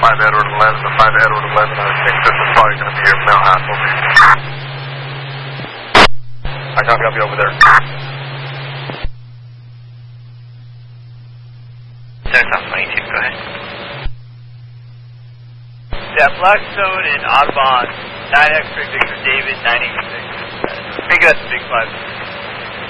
Edward 11 to 5 Edward 11. I think this is probably going to be your mailhouse over here. I copy, I'll be over there. South 22, go ahead. Yeah, Blackstone and Audubon, 9 X-ray Victor David, 986. I think that's Big 5.